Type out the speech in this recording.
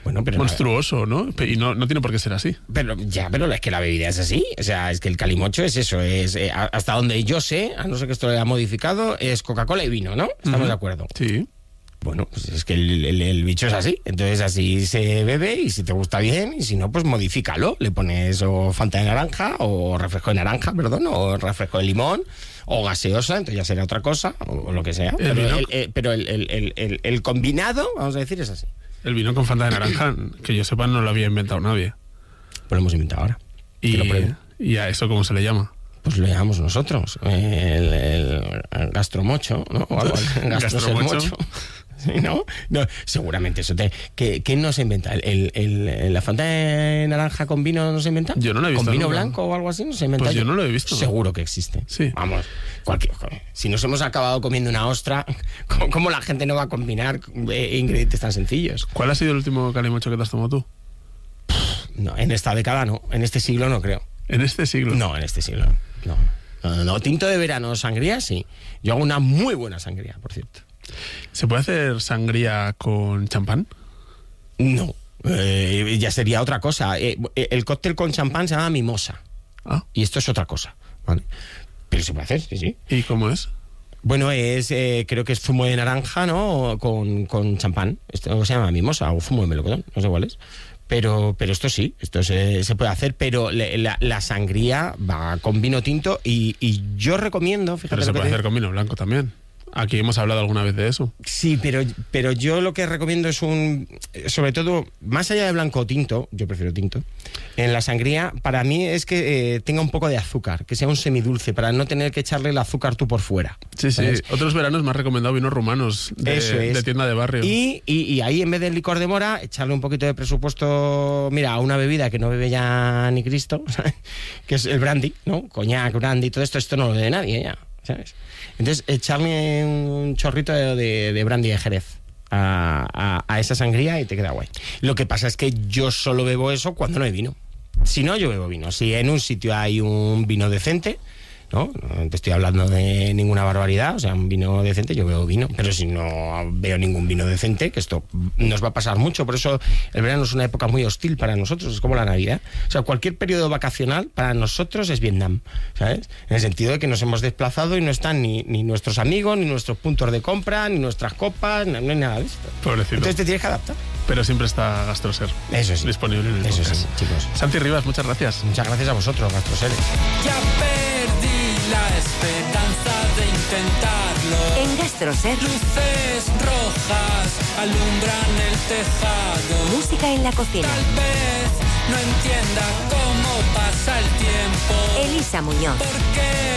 Bueno, pero monstruoso, ¿no? Y no tiene por qué ser así. Pero es que la bebida es así. O sea, es que el calimocho es eso. Es hasta donde yo sé, a no ser que esto lo haya modificado, es Coca-Cola y vino, ¿no? ¿Estamos de acuerdo? Sí. Bueno, pues es que el bicho es así. Entonces así se bebe y si te gusta bien y si no, pues modifícalo. Le pones o Fanta de naranja o refresco de naranja, perdón, o refresco de limón o gaseosa, entonces ya será otra cosa o lo que sea. Pero el combinado, vamos a decir, es así. El vino con Fanta de naranja, que yo sepa, no lo había inventado nadie. Pues lo hemos inventado ahora. ¿Y a eso cómo se le llama? Pues lo llamamos nosotros. El gastromocho, ¿no? O algo, el gastromocho. ¿Sí, no? Seguramente eso. ¿Qué no se inventa? ¿La Fanta de naranja con vino no se inventa? Yo no lo he visto. ¿Con vino nunca. blanco o algo así no se inventa? Pues yo no lo he visto. Seguro que existe. Sí. Vamos, si nos hemos acabado comiendo una ostra, ¿cómo la gente no va a combinar ingredientes tan sencillos? ¿Cuál ha sido el último calimocho que te has tomado tú? No, en esta década no. En este siglo no creo. ¿En este siglo? No, en este siglo no. Tinto de verano, sangría, sí. Yo hago una muy buena sangría, por cierto. ¿Se puede hacer sangría con champán? No, ya sería otra cosa. El cóctel con champán se llama mimosa. Ah. Y esto es otra cosa, ¿vale? Pero se puede hacer, sí. ¿Y cómo es? Bueno, creo que es zumo de naranja, ¿no? Con champán. Esto se llama mimosa o zumo de melocotón, no sé cuál es. Pero esto sí, esto se puede hacer, pero la sangría va con vino tinto y yo recomiendo, fíjate. Pero se puede hacer con vino blanco también. Aquí hemos hablado alguna vez de eso. Sí, pero yo lo que recomiendo es sobre todo, más allá de blanco o tinto, yo prefiero tinto, en la sangría, para mí es que tenga un poco de azúcar, que sea un semidulce, para no tener que echarle el azúcar tú por fuera. Sí, ¿sabes? Otros veranos me has recomendado vinos rumanos de tienda de barrio. Y ahí, en vez del licor de mora, echarle un poquito de presupuesto, mira, a una bebida que no bebe ya ni Cristo, ¿sabes? Que es el brandy, ¿no? Coñac, brandy, todo esto no lo bebe nadie ya, ¿sabes? Entonces, echarle un chorrito de brandy de Jerez a esa sangría y te queda guay. Lo que pasa es que yo solo bebo eso cuando no hay vino. Si no, yo bebo vino. Si en un sitio hay un vino decente, no te estoy hablando de ninguna barbaridad, o sea, un vino decente, yo bebo vino. Pero si no veo ningún vino decente, que esto nos va a pasar mucho. Por eso el verano es una época muy hostil para nosotros, es como la Navidad. O sea, cualquier periodo vacacional para nosotros es Vietnam, ¿sabes? En el sentido de que nos hemos desplazado y no están ni nuestros amigos, ni nuestros puntos de compra, ni nuestras copas, no hay nada de esto. Pobrecito. Entonces te tienes que adaptar. Pero siempre está Gastroser. Eso sí. Disponible en el podcast. Eso sí, chicos. Santi Rivas, muchas gracias. Muchas gracias a vosotros, Gastroseres. Ya perdí la esperanza de intentarlo. En Gastroser. Luces rojas alumbran el tejado. Música en la cocina. Tal vez no entienda cómo pasa el tiempo. Elisa Muñoz. ¿Por qué